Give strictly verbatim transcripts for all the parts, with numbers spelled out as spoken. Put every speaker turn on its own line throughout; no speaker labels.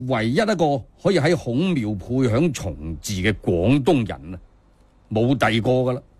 唯一一個可以喺孔廟配享從字嘅廣東人啊，冇第二個噶啦。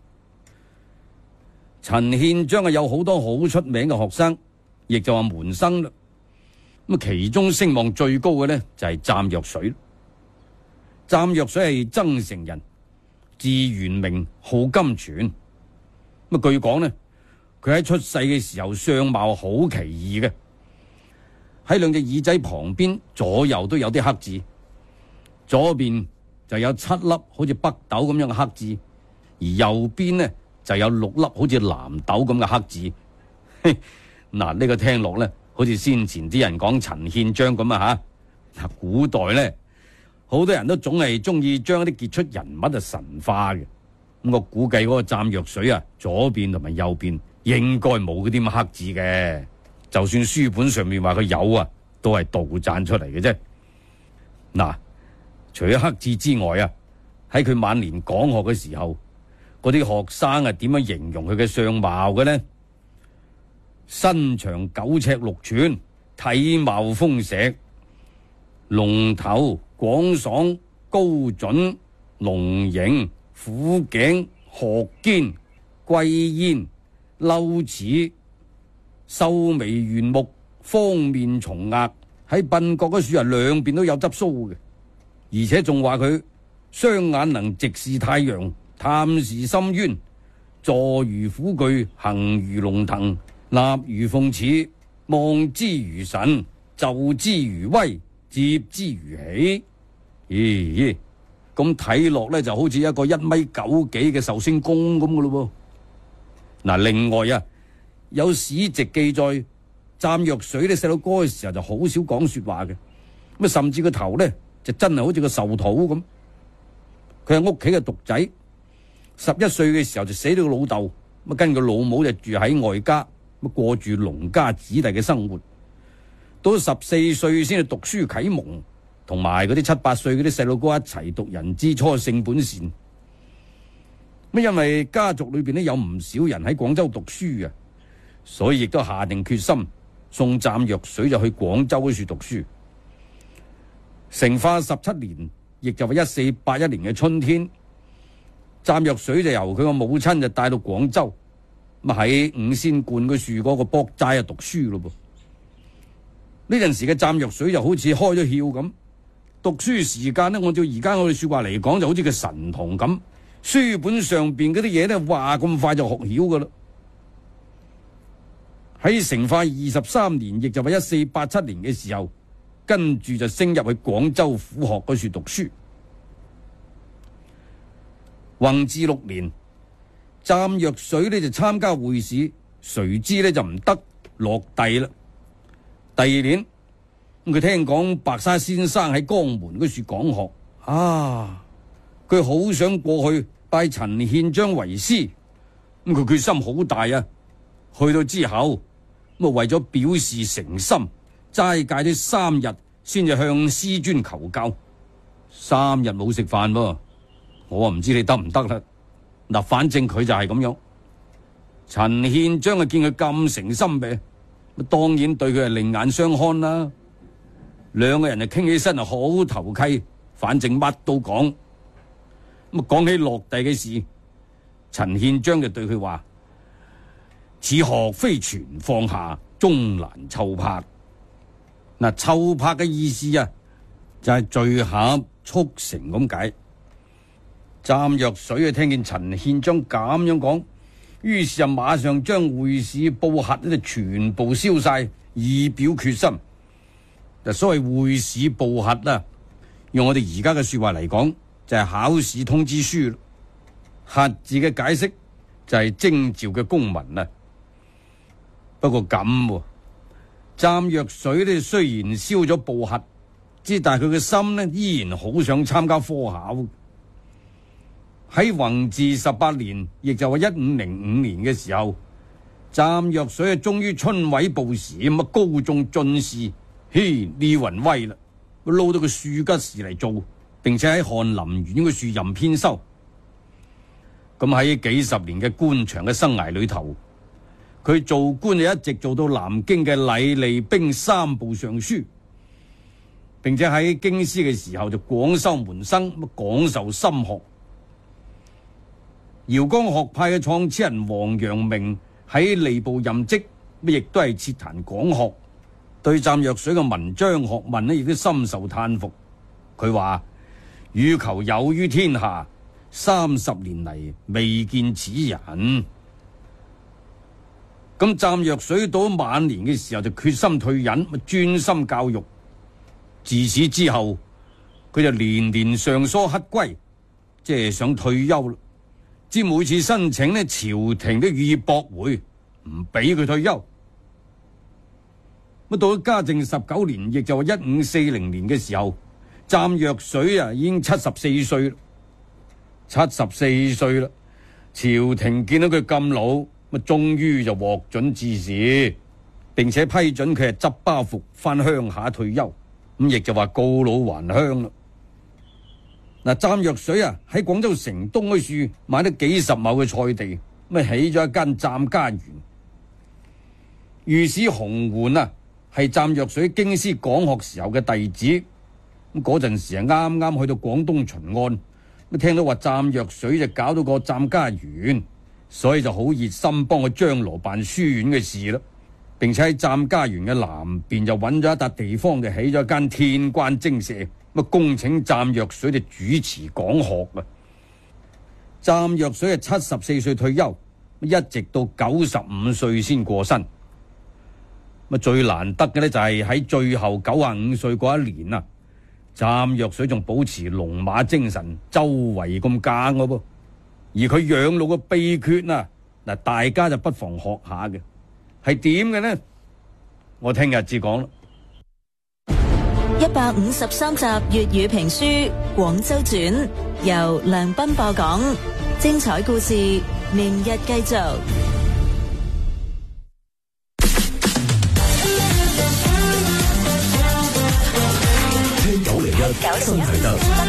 陳憲章啊，有好多好出名嘅學生，亦就話門生啦。咁其中聲望最高嘅呢，就係湛若水。湛若水係增城人，字元明，號金泉。咁據講呢，佢喺出世嘅時候相貌好奇異嘅，喺兩隻耳仔旁邊左右都有啲黑痣，左邊就有七粒好似北斗咁樣嘅黑痣，而右邊呢就有六粒好似藍豆咁嘅黑痣。嗱，呢個聽落呢，好似先前啲人講陳憲章咁啊吓。嗱，古代呢，好多人都總係中意將啲傑出人物啊神化嘅。咁我估計嗰個湛若水啊，左邊同埋右邊應該冇嗰啲咁黑字嘅，就算書本上面話佢有啊，都係杜撰出嚟嘅啫。嗱，除咗黑字之外啊，喺佢晚年講學嘅時候，嗰啲學生啊點樣形容佢嘅相貌嘅呢？身長九尺六寸，體貌豐碩，龍頭廣爽高準，龍形虎頸，鶴肩龜煙，溜齒，秀眉圓目，方面重額，喺鬢角嗰處啊兩邊都有執鬚嘅，而且仲話佢雙眼能直視太陽，探視深淵，坐如虎踞，行如龍騰，立如鳳翅，望之如神，就之如威，接之如喜。咦，咁睇落咧就好似一個一米九幾嘅壽星公咁嘅咯噃。嗱，另外啊，有史籍記載，湛若水咧細路哥嘅時候就好少講說話嘅，咁啊甚至個頭咧就真係好似個壽土咁。佢係屋企嘅獨仔，十一歲嘅時候就死咗個老豆，咁跟個老母就住喺外家，咁過住農家子弟嘅生活。到十四歲先至讀書啟蒙，同埋嗰啲七八歲嗰啲細路哥一齊讀人之初性本善。咁因為家族裏邊咧有唔少人喺廣州讀書啊，所以亦都下定決心送湛若水就去廣州嗰處讀書。成化十七年，亦就係一四八一年嘅春天，湛若水就由佢個母親就帶到廣州，咁喺五仙觀嗰處嗰個卜齋啊讀書咯噃。呢陣時嘅湛若水就好似開咗竅咁，讀書時間呢，按照而家我哋說話嚟講，就好似個神童咁，書本上邊嗰啲嘢呢，話咁快就學曉噶啦。喺成化二十三年，亦就係一四八七年嘅時候，跟住就升入去廣州府學嗰處讀書。弘治六年，湛若水呢就參加會試，誰知呢就唔得，落第啦。第二年，佢聽講白沙先生喺江門嗰處講學，啊，佢好想過去拜陳憲章為師，咁佢決心好大啊！去到之後，咁啊為咗表示誠心，齋戒咗三日，先至向師尊求教。三日冇食飯噃，我唔知你得唔得啦。嗱，反正佢就係咁樣。陳憲章啊，見佢咁誠心嘅，當然對佢係另眼相看啦。兩個人就傾起身啊，好投契，反正乜都講。咁啊，講起落第嘅事，陳憲章就對佢話：此學非全放下，終難湊拍。嗱，湊拍嘅意思啊，就係聚合促成咁解。湛若水啊，聽見陳憲章咁樣講，於是就馬上將會試報核呢，全部燒晒，以表決心。就所謂會試報核啦，用我哋而家嘅說話嚟講，就係考試通知書。核字嘅解釋就係徵召嘅公文啦。不過咁，湛若水呢雖然燒咗報核，之但係佢嘅心呢依然好想參加科考。喺弘治十八年，亦就係一五零五年嘅時候，湛若水啊終於春闈報時，咁啊高中進士。嘿，呢雲威啦，撈到個庶吉士嚟做，並且喺翰林院嗰處任編修。咁喺幾十年嘅官場嘅生涯裏頭，佢做官就一直做到南京嘅禮吏兵三部尚書。 並且喺京師嘅時候就廣收門生，廣受心學。姚江學派嘅創始人王陽明喺吏部任職，亦都係設壇講學，對湛若水嘅文章學問呢，亦都深受嘆服。佢話：欲求有於天下，三十年嚟未見此人。咁湛若水到晚年嘅時候就決心退隱，專心教育。自此之後，佢就年年上疏乞歸，即係想退休啦。之每次申請呢，朝廷都予以駁回，唔俾佢退休。咁到咗嘉靖十九年，亦就話一五四零年嘅時候，湛若水啊已經七十四歲啦，七十四歲啦。朝廷見到佢咁老，咁終於就獲准致仕，並且批准佢係執包袱翻鄉下退休。咁亦就話告老還鄉啦。嗱，湛若水啊喺廣州城東嗰處買咗幾十畝嘅菜地，咁起咗一間湛家園。御史洪煥啊係湛若水京師講學時候嘅弟子，咁嗰陣時啊啱啱去到廣東巡按，咁聽到話湛若水就搞到個湛家園，所以就好熱心幫佢張羅辦書院嘅事啦。並且喺湛家園嘅南邊就揾咗一笪地方，就起咗一間天關精舍，咁恭請湛若水就主持講學啊。湛若水係七十四歲退休，一直到九十五歲先過身。咁最難得嘅咧就係喺最後九十五歲嗰一年啊，湛若水仲保持龍馬精神，周圍咁耕嘅噃。而佢養老嘅秘訣啊，嗱，大家就不妨學下嘅。係點嘅呢？我聽日至講啦。
一百五十三集粵語評書《廣州傳》，由梁斌播講，精彩故事明日繼續。
聽九零一新啟德。